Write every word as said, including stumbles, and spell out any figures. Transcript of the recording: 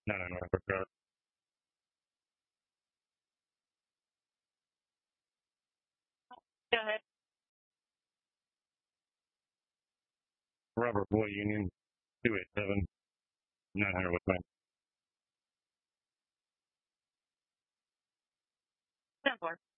No, no, no. Robert, Go ahead. Robert Boy Union, two eight seven, nine hundred West Main. ten four.